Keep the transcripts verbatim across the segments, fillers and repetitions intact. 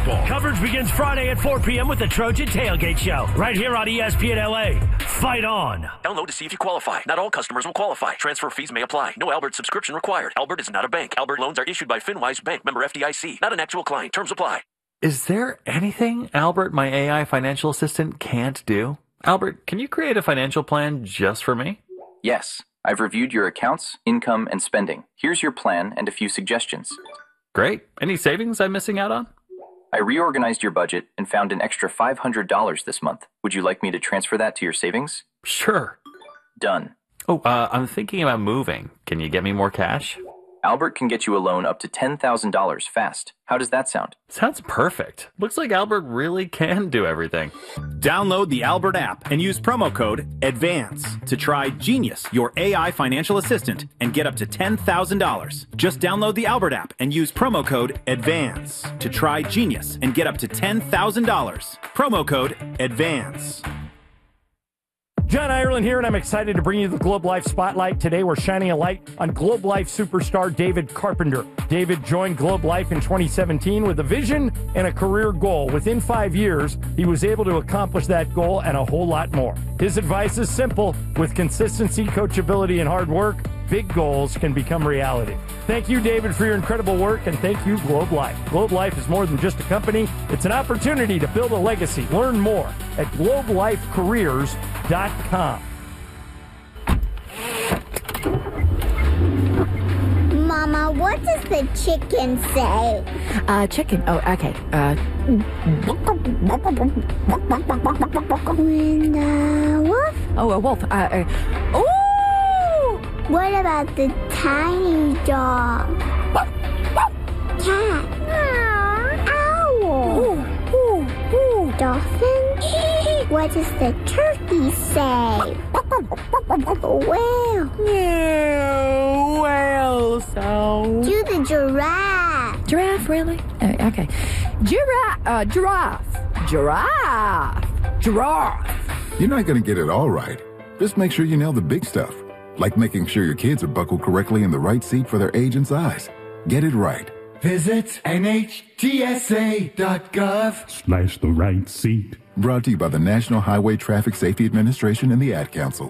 football. Coverage begins Friday at four p.m. with the Trojan Tailgate Show, right here on E S P N L A. Fight on. Download to see if you qualify. Not all customers will qualify. Transfer fees may apply. No Albert subscription required. Albert is not a bank. Albert loans are issued by FinWise Bank, member F D I C. Not an actual client. Terms apply. Is there anything Albert, my A I financial assistant, can't do? Albert, can you create a financial plan just for me? Yes. I've reviewed your accounts, income, and spending. Here's your plan and a few suggestions. Great. Any savings I'm missing out on? I reorganized your budget and found an extra five hundred dollars this month. Would you like me to transfer that to your savings? Sure. Done. Oh, uh, I'm thinking about moving. Can you get me more cash? Albert can get you a loan up to ten thousand dollars fast. How does that sound? Sounds perfect. Looks like Albert really can do everything. Download the Albert app and use promo code ADVANCE to try Genius, your A I financial assistant, and get up to ten thousand dollars. Just download the Albert app and use promo code ADVANCE to try Genius and get up to ten thousand dollars. Promo code ADVANCE. John Ireland here, and I'm excited to bring you the Globe Life Spotlight. Today, we're shining a light on Globe Life superstar David Carpenter. David joined Globe Life in twenty seventeen with a vision and a career goal. Within five years, he was able to accomplish that goal and a whole lot more. His advice is simple. With consistency, coachability, and hard work, big goals can become reality. Thank you, David, for your incredible work, and thank you, Globe Life. Globe Life is more than just a company. It's an opportunity to build a legacy. Learn more at globe life careers dot com. Mama, what does the chicken say? Uh, chicken. Oh, okay. Uh. When the wolf? Oh, a wolf. Uh. uh oh! What about the tiny dog? Cat? Owl? Ooh, ooh, ooh. Dolphin? What does the turkey say? Whale? Yeah, whale sound. Do the giraffe. Giraffe, really? Uh, okay. Giraffe. Uh, giraffe. Giraffe. Giraffe. You're not going to get it all right. Just make sure you nail the big stuff. Like making sure your kids are buckled correctly in the right seat for their age and size. Get it right. Visit N H T S A dot gov slash the right seat. Brought to you by the National Highway Traffic Safety Administration and the Ad Council.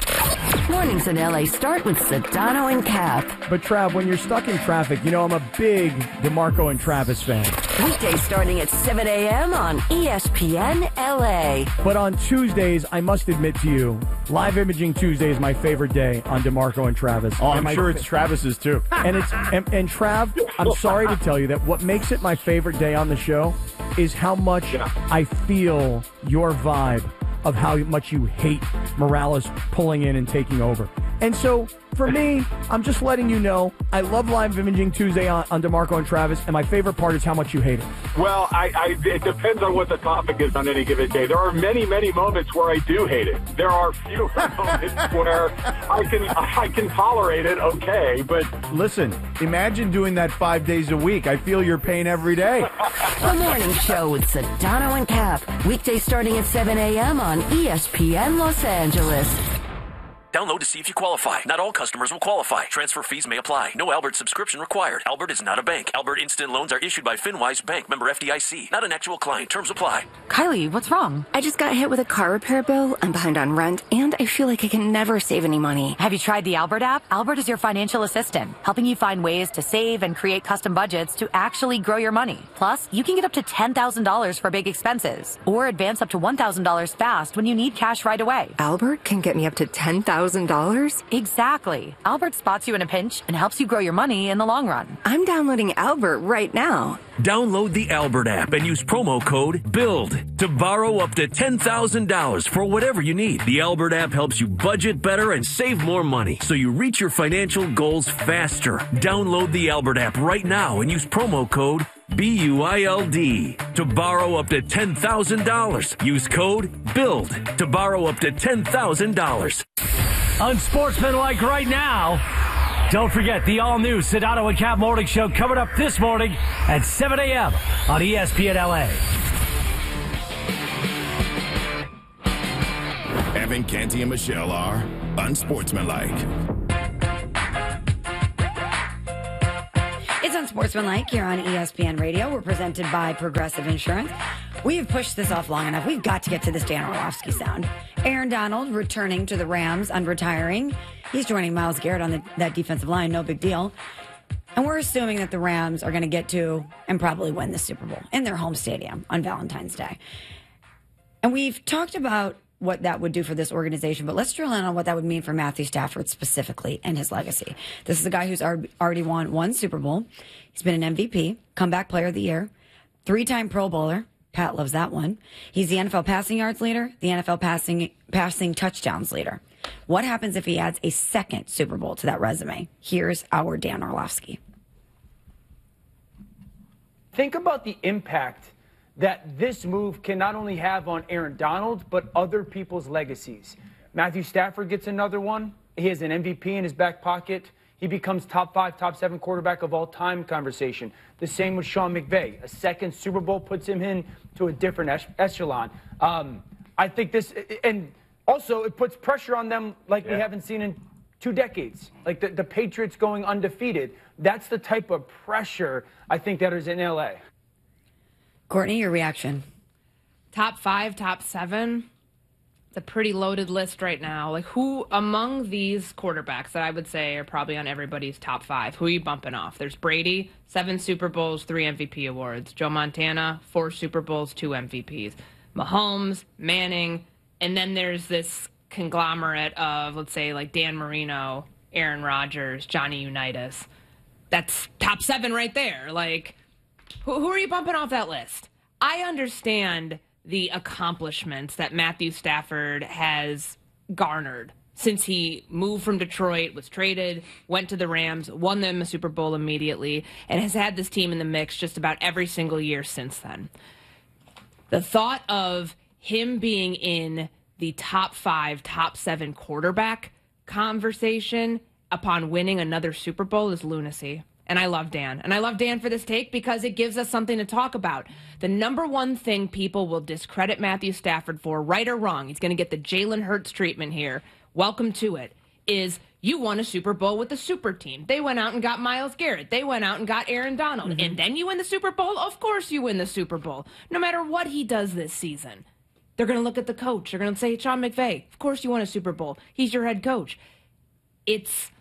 Mornings in L A start with Sedano and Cap. But Trav, when you're stuck in traffic, you know I'm a big DeMarco and Travis fan. Weekdays starting at seven a.m. on E S P N L A. But on Tuesdays, I must admit to you, Live Imaging Tuesday is my favorite day on DeMarco and Travis. Oh, I'm and sure my, it's Travis's too. And it's and, and Trav, I'm sorry to tell you that what makes it my favorite day on the show is how much yeah. I feel your vibe of how much you hate Morales pulling in and taking over. And so, for me, I'm just letting you know, I love Live Imaging Tuesday on, on DeMarco and Travis, and my favorite part is how much you hate it. Well, I, I, it depends on what the topic is on any given day. There are many, many moments where I do hate it. There are fewer moments where I can I can tolerate it, okay, but... Listen, imagine doing that five days a week. I feel your pain every day. The Morning Show with Sedano and Cap. Weekdays starting at seven a.m. on E S P N Los Angeles. Download to see if you qualify. Not all customers will qualify. Transfer fees may apply. No Albert subscription required. Albert is not a bank. Albert Instant Loans are issued by FinWise Bank, member F D I C. Not an actual client. Terms apply. Kylie, what's wrong? I just got hit with a car repair bill. I'm behind on rent, and I feel like I can never save any money. Have you tried the Albert app? Albert is your financial assistant, helping you find ways to save and create custom budgets to actually grow your money. Plus, you can get up to ten thousand dollars for big expenses, or advance up to one thousand dollars fast when you need cash right away. Albert can get me up to ten thousand dollars? Exactly. Albert spots you in a pinch and helps you grow your money in the long run. I'm downloading Albert right now. Download the Albert app and use promo code BUILD to borrow up to ten thousand dollars for whatever you need. The Albert app helps you budget better and save more money so you reach your financial goals faster. Download the Albert app right now and use promo code B U I L D to borrow up to ten thousand dollars. Use code BUILD to borrow up to ten thousand dollars. Unsportsmanlike right now. Don't forget the all-new Sedano and Cap Morning Show coming up this morning at seven a.m. on E S P N L A. Evan, Canty, and Michelle are unsportsmanlike. It's unsportsmanlike. Sportsmanlike here on E S P N Radio. We're presented by Progressive Insurance. We have pushed this off long enough. We've got to get to this Dan Orlovsky sound. Aaron Donald returning to the Rams and retiring. He's joining Myles Garrett on the, that defensive line. No big deal. And we're assuming that the Rams are going to get to and probably win the Super Bowl in their home stadium on Valentine's Day. And we've talked about what that would do for this organization, but let's drill in on what that would mean for Matthew Stafford specifically and his legacy. This is a guy who's already won one Super Bowl. He's been an M V P, comeback player of the year, three-time Pro Bowler. Pat loves that one. He's the N F L passing yards leader, the N F L passing passing touchdowns leader. What happens if he adds a second Super Bowl to that resume? Here's our Dan Orlovsky. Think about the impact that this move can not only have on Aaron Donald, but other people's legacies. Matthew Stafford gets another one. He has an M V P in his back pocket. He becomes top five, top seven quarterback of all time conversation. The same with Sean McVay. A second Super Bowl puts him in to a different echelon. Um, I think this, and also it puts pressure on them like yeah. we haven't seen in two decades. Like the, the Patriots going undefeated. That's the type of pressure I think that is in L A. Courtney, your reaction? Top five, top seven. It's a pretty loaded list right now. Like, who among these quarterbacks that I would say are probably on everybody's top five, who are you bumping off? There's Brady, seven Super Bowls, three M V P awards. Joe Montana, four Super Bowls, two M V Ps. Mahomes, Manning, and then there's this conglomerate of, let's say, like Dan Marino, Aaron Rodgers, Johnny Unitas. That's top seven right there. Like, who, who are you bumping off that list? I understand the accomplishments that Matthew Stafford has garnered since he moved from Detroit, was traded, went to the Rams, won them a Super Bowl immediately, and has had this team in the mix just about every single year since then. The thought of him being in the top five, top seven quarterback conversation upon winning another Super Bowl is lunacy. And I love Dan. And I love Dan for this take because it gives us something to talk about. The number one thing people will discredit Matthew Stafford for, right or wrong, he's going to get the Jalen Hurts treatment here. Welcome to it. Is you won a Super Bowl with the super team. They went out and got Myles Garrett. They went out and got Aaron Donald. Mm-hmm. And then you win the Super Bowl? Of course you win the Super Bowl. No matter what he does this season. They're going to look at the coach. They're going to say, Sean McVay, of course you won a Super Bowl. He's your head coach. It's,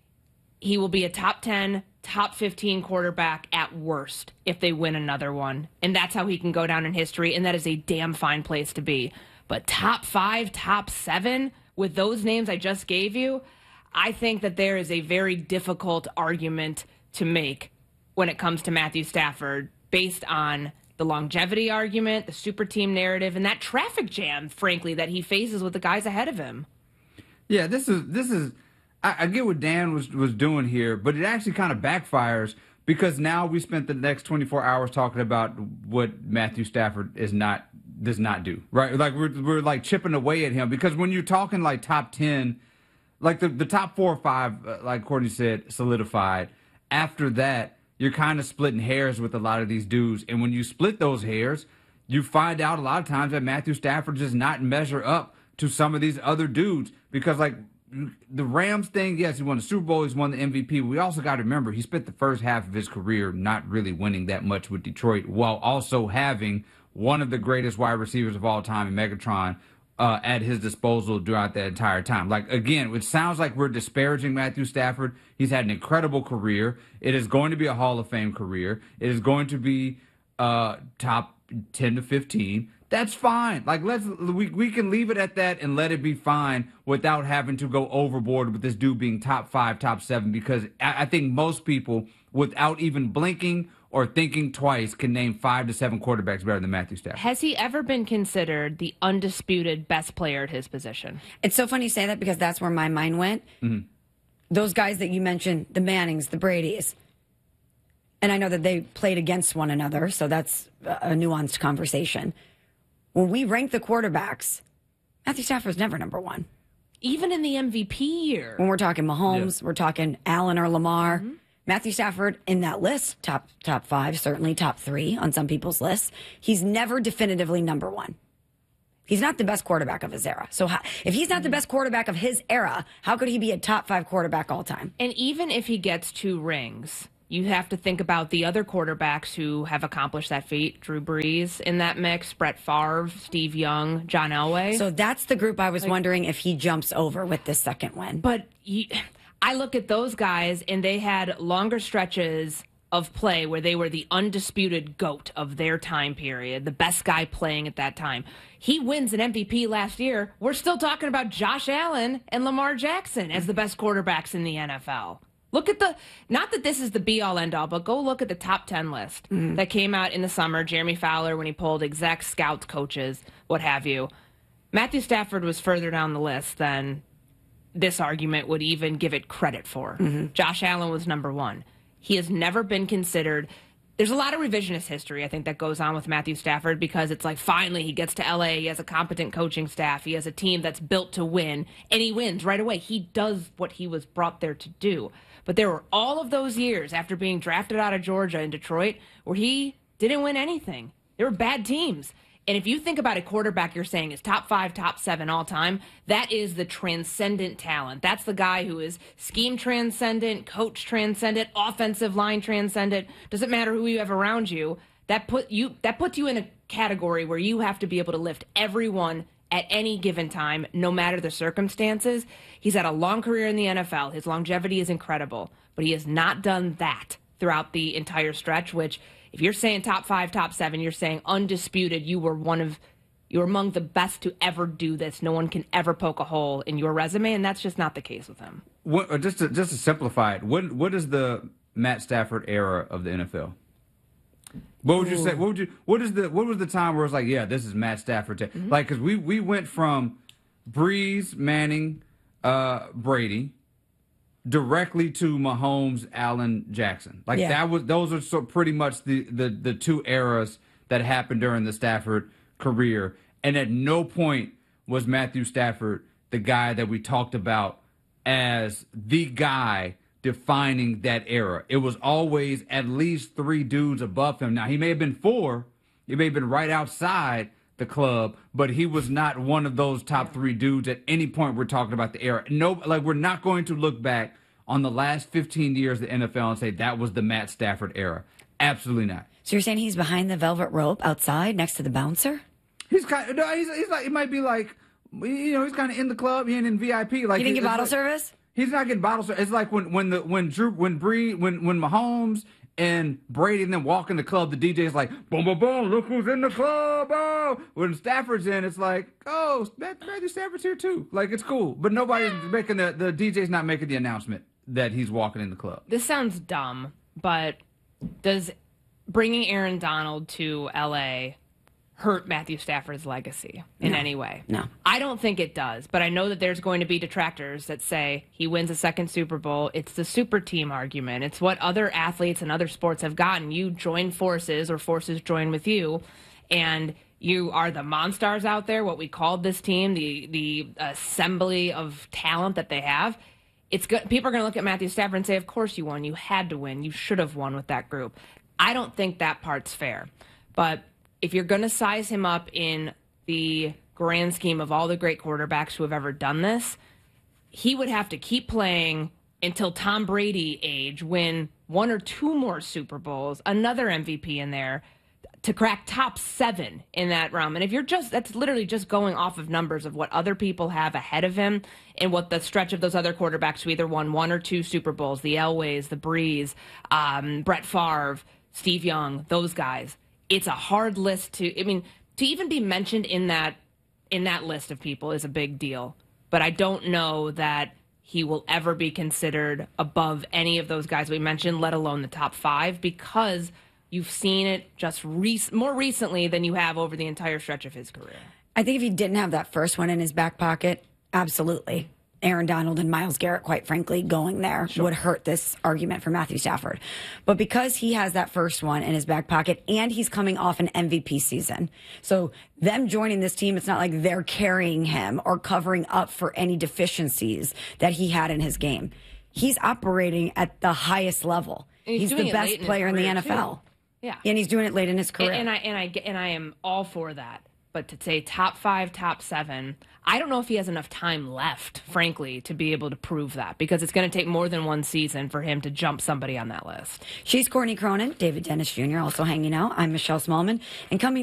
he will be a top ten, top fifteen quarterback at worst if they win another one. And that's how he can go down in history, and that is a damn fine place to be. But top five, top seven, with those names I just gave you, I think that there is a very difficult argument to make when it comes to Matthew Stafford based on the longevity argument, the super team narrative, and that traffic jam, frankly, that he faces with the guys ahead of him. Yeah, this is this is. I, I get what Dan was was doing here, but it actually kind of backfires because now we spent the next twenty-four hours talking about what Matthew Stafford is not does not do. Right, like we're we're like chipping away at him because when you're talking like top ten, like the the top four or five, uh, like Courtney said, solidified. After that, you're kind of splitting hairs with a lot of these dudes. And when you split those hairs, you find out a lot of times that Matthew Stafford does not measure up to some of these other dudes. Because, like, the Rams thing, yes, he won the Super Bowl, he's won the M V P. But we also got to remember, he spent the first half of his career not really winning that much with Detroit while also having one of the greatest wide receivers of all time in Megatron uh, at his disposal throughout that entire time. Like, again, it sounds like we're disparaging Matthew Stafford. He's had an incredible career. It is going to be a Hall of Fame career. It is going to be uh, top ten to fifteen. That's fine. Like, let's we we can leave it at that and let it be fine without having to go overboard with this dude being top five, top seven, because I, I think most people, without even blinking or thinking twice, can name five to seven quarterbacks better than Matthew Stafford. Has he ever been considered the undisputed best player at his position? It's so funny you say that because that's where my mind went. Mm-hmm. Those guys that you mentioned, the Mannings, the Bradys, and I know that they played against one another, so that's a nuanced conversation. When we rank the quarterbacks, Matthew Stafford's never number one. Even in the M V P year. When we're talking Mahomes, yeah. we're talking Allen or Lamar. Mm-hmm. Matthew Stafford in that list, top top five, certainly top three on some people's lists. He's never definitively number one. He's not the best quarterback of his era. So how, if he's not the best quarterback of his era, how could he be a top five quarterback all time? And even if he gets two rings, you have to think about the other quarterbacks who have accomplished that feat. Drew Brees in that mix, Brett Favre, Steve Young, John Elway. So that's the group I was Like- wondering if he jumps over with this second win. But you, I look at those guys, and they had longer stretches of play where they were the undisputed GOAT of their time period, the best guy playing at that time. He wins an M V P last year. We're still talking about Josh Allen and Lamar Jackson as the best quarterbacks in the N F L. Look at the, not that this is the be-all, end-all, but go look at the top ten list Mm-hmm. that came out in the summer. Jeremy Fowler, when he pulled execs, scouts, coaches, what have you. Matthew Stafford was further down the list than this argument would even give it credit for. Mm-hmm. Josh Allen was number one. He has never been considered. There's a lot of revisionist history, I think, that goes on with Matthew Stafford because it's like finally he gets to L A, he has a competent coaching staff, he has a team that's built to win, and he wins right away. He does what he was brought there to do. But there were all of those years after being drafted out of Georgia in Detroit where he didn't win anything. There were bad teams. And if you think about a quarterback you're saying is top five, top seven all time, that is the transcendent talent. That's the guy who is scheme transcendent, coach transcendent, offensive line transcendent. Doesn't matter who you have around you. That put you that puts you in a category where you have to be able to lift everyone at any given time, no matter the circumstances. He's had a long career in the N F L. His longevity is incredible, but he has not done that throughout the entire stretch, which if you're saying top five, top seven, you're saying undisputed, you were one of, you were among the best to ever do this. No one can ever poke a hole in your resume, and that's just not the case with him. What, uh, just to just to simplify it, what what is the Matt Stafford era of the N F L? What would you say? What would you? What is the? What was the time where it's like, yeah, this is Matt Stafford? T-. Mm-hmm. Like, because we we went from Breeze, Manning, uh, Brady, directly to Mahomes, Allen, Jackson. Like Yeah. that was those are so pretty much the, the the two eras that happened during the Stafford career. And at no point was Matthew Stafford the guy that we talked about as the guy defining that era. It was always at least three dudes above him. Now, he may have been four. He may have been right outside the club, but he was not one of those top three dudes at any point we're talking about the era. No, like we're not going to look back on the last fifteen years of the N F L and say that was the Matt Stafford era. Absolutely not. So you're saying he's behind the velvet rope outside next to the bouncer? He's kind of, no, he's, he's like, it might be like, you know, he's kind of in the club, he ain't in V I P. Like He didn't it's get bottle like- service? He's not getting bottle service. It's like when when the when Drew when Bree when when Mahomes and Brady and then walk in the club, the D J's like, boom, boom, boom, look who's in the club. Oh, when Stafford's in, it's like, oh, Matthew Stafford's here too. Like, it's cool. But nobody's making the, the D J's not making the announcement that he's walking in the club. This sounds dumb, but does bringing Aaron Donald to L A hurt Matthew Stafford's legacy in No. any way? No. I don't think it does, but I know that there's going to be detractors that say he wins a second Super Bowl. It's the super team argument. It's what other athletes and other sports have gotten. You join forces or forces join with you, and you are the Monstars out there, what we called this team, the the assembly of talent that they have. It's good. People are going to look at Matthew Stafford and say, of course you won. You had to win. You should have won with that group. I don't think that part's fair. But if you're going to size him up in the grand scheme of all the great quarterbacks who have ever done this, he would have to keep playing until Tom Brady age, win one or two more Super Bowls, another M V P in there, to crack top seven in that realm. And if you're just, that's literally just going off of numbers of what other people have ahead of him and what the stretch of those other quarterbacks who either won one or two Super Bowls, the Elways, the Breeze, um, Brett Favre, Steve Young, those guys. It's a hard list to, I mean, to even be mentioned in that in that list of people is a big deal. But I don't know that he will ever be considered above any of those guys we mentioned, let alone the top five, because you've seen it just re- more recently than you have over the entire stretch of his career. I think if he didn't have that first one in his back pocket, absolutely. Aaron Donald and Myles Garrett, quite frankly, going there sure. would hurt this argument for Matthew Stafford. But because he has that first one in his back pocket and he's coming off an M V P season, so them joining this team, it's not like they're carrying him or covering up for any deficiencies that he had in his game. He's operating at the highest level. He's, he's the best in player in the N F L. Too. Yeah, and he's doing it late in his career. And, and I and I and I am all for that. but to say top five, top seven, I don't know if he has enough time left, frankly, to be able to prove that, because it's going to take more than one season for him to jump somebody on that list. She's Courtney Cronin, David Dennis Junior also hanging out. I'm Michelle Smallman, and coming